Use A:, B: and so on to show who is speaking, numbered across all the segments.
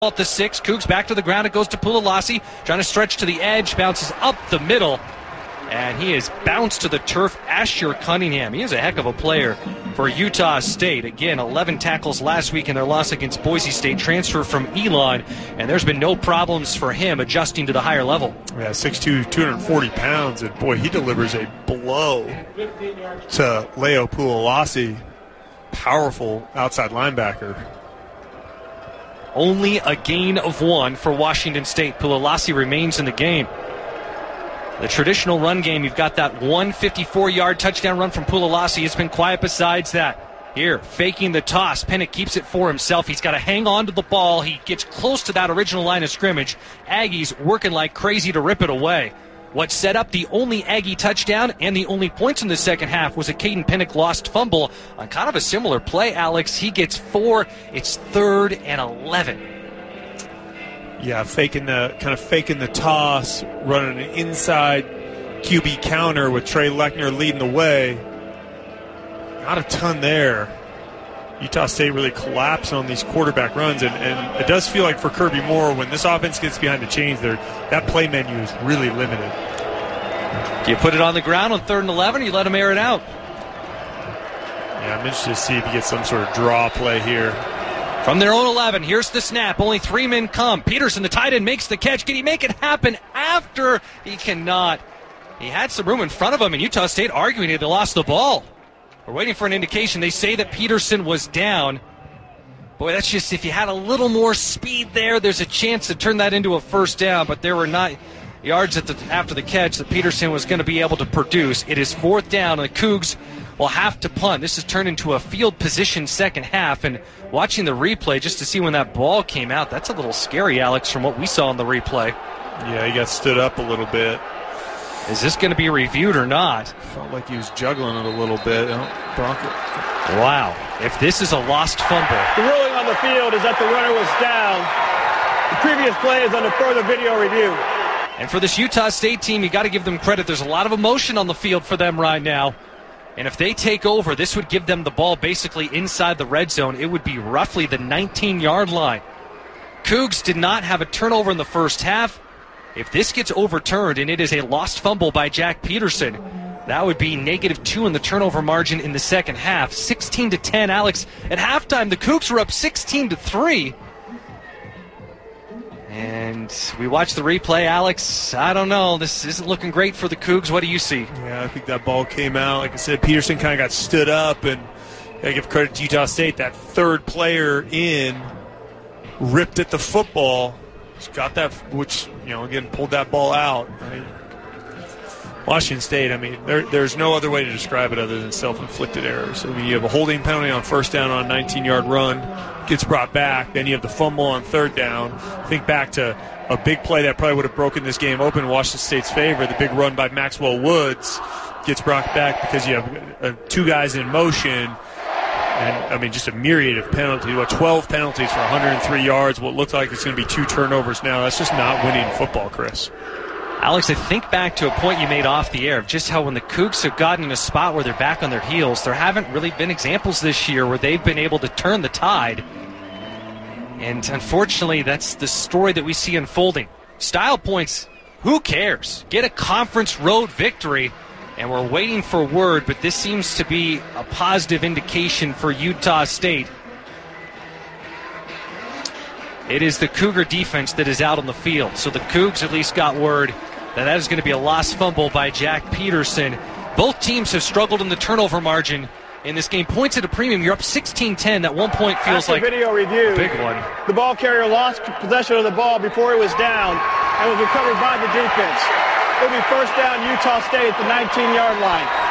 A: At the 6, Cougs back to the ground. It goes to Pulalasi, trying to stretch to the edge, bounces up the middle, and he is bounced to the turf. Asher Cunningham, he is a heck of a player for Utah State. Again, 11 tackles last week in their loss against Boise State, transfer from Elon, and there's been no problems for him adjusting to the higher level.
B: Yeah, 6'2", 240 pounds, and boy, he delivers a blow to Leo Pulalasi. Powerful outside linebacker.
A: Only a gain of 1 for Washington State. Pulalasi remains in the game. The traditional run game, you've got that 154-yard touchdown run from Pulalasi. It's been quiet besides that. Here, faking the toss. Pinnock keeps it for himself. He's got to hang on to the ball. He gets close to that original line of scrimmage. Aggies working like crazy to rip it away. What set up the only Aggie touchdown and the only points in the second half was a Caden Pinnock lost fumble on kind of a similar play, Alex. He gets 4. It's 3rd and 11.
B: Yeah, faking the toss, running an inside QB counter with Trey Lechner leading the way. Not a ton there. Utah State really collapsed on these quarterback runs, and it does feel like for Kirby Moore, when this offense gets behind the chains, that play menu is really limited.
A: Do you put it on the ground on 3rd and 11, or you let him air it out?
B: Yeah, I'm interested to see if he gets some sort of draw play here.
A: From their own 11, here's the snap. Only 3 men come. Peterson, the tight end, makes the catch. Can he make it happen after? He cannot. He had some room in front of him, and Utah State arguing they lost the ball. We're waiting for an indication. They say that Peterson was down. Boy, that's just, if you had a little more speed there, there's a chance to turn that into a first down, but there were not yards after the catch that Peterson was going to be able to produce. It is 4th down, and the Cougs will have to punt. This has turned into a field position second half, and watching the replay just to see when that ball came out, that's a little scary, Alex, from what we saw in the replay.
B: Yeah, he got stood up a little bit.
A: Is this going to be reviewed or not?
B: Felt like he was juggling it a little bit.
A: Wow. If this is a lost fumble.
C: The ruling on the field is that the runner was down. The previous play is under further video review.
A: And for this Utah State team, you got to give them credit. There's a lot of emotion on the field for them right now. And if they take over, this would give them the ball basically inside the red zone. It would be roughly the 19-yard line. Cougs did not have a turnover in the first half. If this gets overturned and it is a lost fumble by Jack Peterson, that would be -2 in the turnover margin in the second half. 16-10, Alex. At halftime, the Cougs were up 16-3. And we watched the replay, Alex. I don't know. This isn't looking great for the Cougs. What do you see?
B: Yeah, I think that ball came out. Like I said, Peterson kind of got stood up, and I give credit to Utah State. That third player in ripped at the football. Got that, which, again, pulled that ball out. Right? Washington State, there's no other way to describe it other than self-inflicted errors. You have a holding penalty on first down on a 19-yard run, gets brought back. Then you have the fumble on 3rd down. Think back to a big play that probably would have broken this game open in Washington State's favor. The big run by Maxwell Woods gets brought back because you have 2 guys in motion. And, just a myriad of penalties. 12 penalties for 103 yards. What looked like it's going to be 2 turnovers now. That's just not winning football, Chris.
A: Alex, I think back to a point you made off the air of just how when the Cougs have gotten in a spot where they're back on their heels, there haven't really been examples this year where they've been able to turn the tide. And unfortunately, that's the story that we see unfolding. Style points, who cares? Get a conference road victory. And we're waiting for word, but this seems to be a positive indication for Utah State. It is the Cougar defense that is out on the field. So the Cougs at least got word that is going to be a lost fumble by Jack Peterson. Both teams have struggled in the turnover margin in this game. Points at a premium. You're up 16-10. That 1 point feels like
C: video review,
A: a big one.
C: The ball carrier lost possession of the ball before it was down and was recovered by the defense. It'll be first down, Utah State at the 19-yard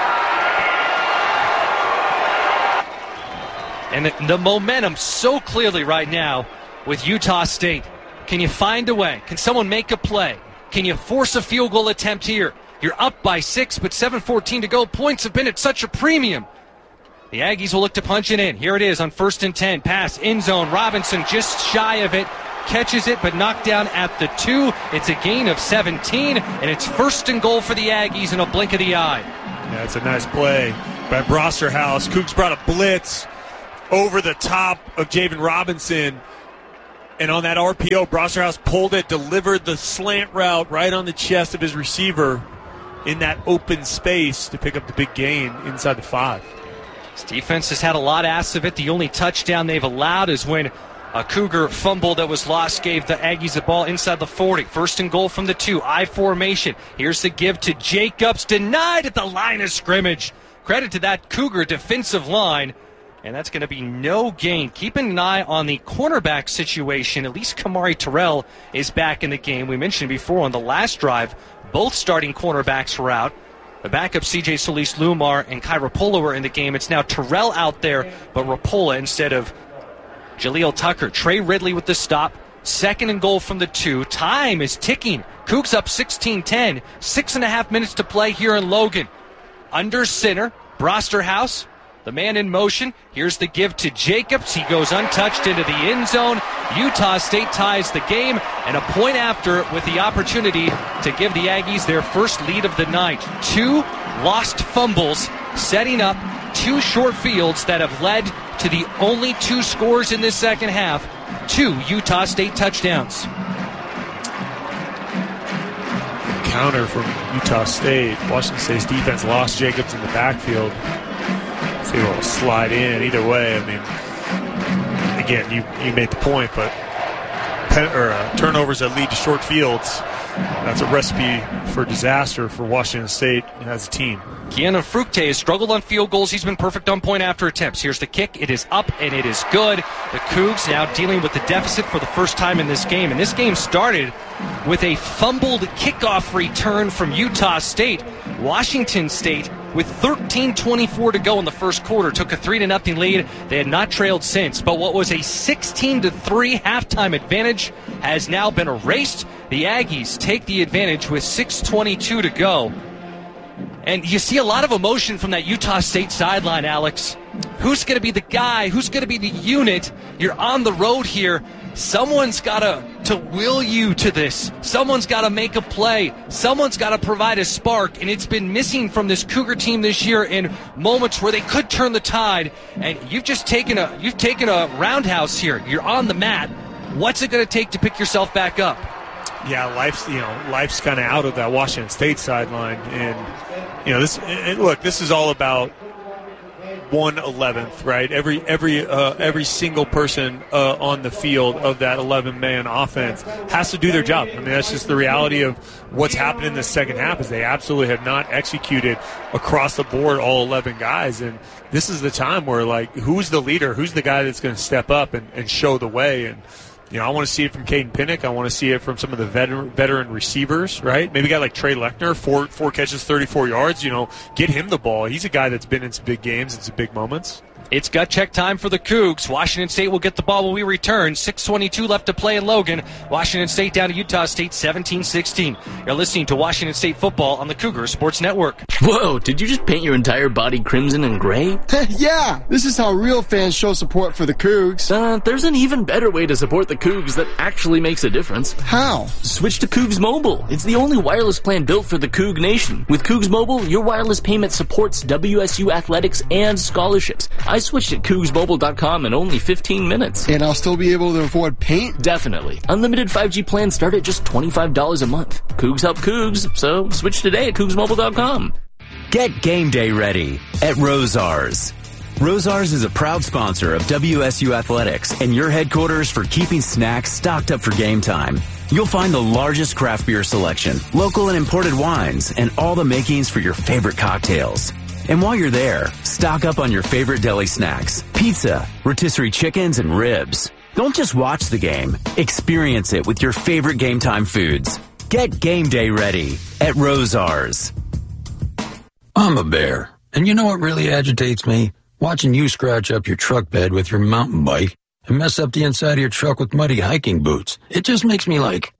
C: line.
A: And the momentum so clearly right now with Utah State. Can you find a way? Can someone make a play? Can you force a field goal attempt here? You're up by 6, but 7:14 to go. Points have been at such a premium. The Aggies will look to punch it in. Here it is on 1st and 10. Pass, end zone. Robinson just shy of it. Catches it, but knocked down at the 2. It's a gain of 17, and it's 1st and goal for the Aggies in a blink of the eye.
B: Yeah, it's a nice play by Brosterhouse. Cougs brought a blitz over the top of Javen Robinson. And on that RPO, Brosterhouse pulled it, delivered the slant route right on the chest of his receiver in that open space to pick up the big gain inside the 5.
A: This defense has had a lot asked of it. The only touchdown they've allowed is when a Cougar fumble that was lost gave the Aggies a ball inside the 40. First and goal from the 2. I formation. Here's the give to Jacobs. Denied at the line of scrimmage. Credit to that Cougar defensive line. And that's going to be no gain. Keeping an eye on the cornerback situation. At least Kamari Terrell is back in the game. We mentioned before on the last drive, both starting cornerbacks were out. The backup C.J. Solis-Lumar and Kai Rapola were in the game. It's now Terrell out there, but Rapola instead of Jaleel Tucker. Trey Ridley with the stop. Second and goal from the 2. Time is ticking. Cougs up 16-10. 6.5 minutes to play here in Logan. Under center, Brosterhouse, the man in motion. Here's the give to Jacobs. He goes untouched into the end zone. Utah State ties the game, and a point after with the opportunity to give the Aggies their first lead of the night. 2 lost fumbles, setting up 2 short fields that have led to the only 2 scores in this second half. 2 Utah State touchdowns.
B: Counter from Utah State. Washington State's defense lost Jacobs in the backfield. It's able to slide in. Either way, I mean, again, you made the point, but turnovers that lead to short fields, that's a recipe for disaster for Washington State as a team.
A: Keanu Fructe has struggled on field goals. He's been perfect on point after attempts. Here's the kick. It is up, and it is good. The Cougs now dealing with the deficit for the first time in this game. And this game started with a fumbled kickoff return from Utah State. Washington State, with 13:24 to go in the first quarter, took a 3-0 lead. They had not trailed since. But what was a 16-3 halftime advantage has now been erased. The Aggies take the advantage with 6:22 to go. And you see a lot of emotion from that Utah State sideline, Alex. Who's going to be the guy? Who's going to be the unit? You're on the road here. Someone's got to will you to this. Someone's got to make a play. Someone's got to provide a spark. And it's been missing from this Cougar team this year in moments where they could turn the tide. And you've taken a roundhouse here. You're on the mat. What's it going to take to pick yourself back up?
B: Yeah, life's kind of out of that Washington State sideline, and this is all about 1/11th, right? Every single person on the field of that 11-man offense has to do their job. I mean, that's just the reality of what's happened in the second half. Is they absolutely have not executed across the board all 11 guys, and this is the time where, like, who's the leader? Who's the guy that's going to step up and show the way? And I want to see it from Caden Pinnock. I want to see it from some of the veteran receivers, right? Maybe a guy like Trey Lechner, four catches, 34 yards. Get him the ball. He's a guy that's been in some big games and some big moments.
A: It's gut check time for the Cougs. Washington State will get the ball when we return. 6:22 left to play in Logan. Washington State down to Utah State 17-16. You're listening to Washington State football on the Cougar Sports Network.
D: Whoa, did you just paint your entire body crimson and gray?
E: Yeah, this is how real fans show support for the Cougs.
D: There's an even better way to support the Cougs that actually makes a difference.
E: How?
D: Switch to Cougs Mobile. It's the only wireless plan built for the Coug Nation. With Cougs Mobile, your wireless payment supports WSU athletics and scholarships. I switched at CougsMobile.com in only 15 minutes.
E: And I'll still be able to afford paint?
D: Definitely. Unlimited 5G plans start at just $25 a month. Cougs help Cougs, so switch today at CougsMobile.com.
F: Get game day ready at Rosars. Rosars is a proud sponsor of WSU Athletics and your headquarters for keeping snacks stocked up for game time. You'll find the largest craft beer selection, local and imported wines, and all the makings for your favorite cocktails. And while you're there, stock up on your favorite deli snacks, pizza, rotisserie chickens, and ribs. Don't just watch the game. Experience it with your favorite game time foods. Get game day ready at Rosars.
G: I'm a bear, and you know what really agitates me? Watching you scratch up your truck bed with your mountain bike and mess up the inside of your truck with muddy hiking boots. It just makes me like,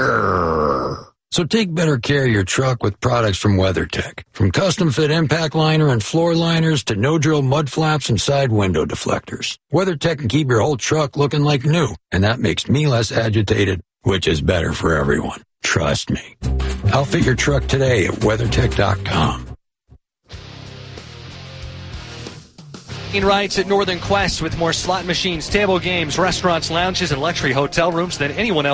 G: grrr. So take better care of your truck with products from WeatherTech. From custom fit impact liner and floor liners to no-drill mud flaps and side window deflectors. WeatherTech can keep your whole truck looking like new, and that makes me less agitated, which is better for everyone. Trust me. Outfit your truck today at WeatherTech.com.
A: Rights at Northern Quest with more slot machines, table games, restaurants, lounges, and luxury hotel rooms than anyone else.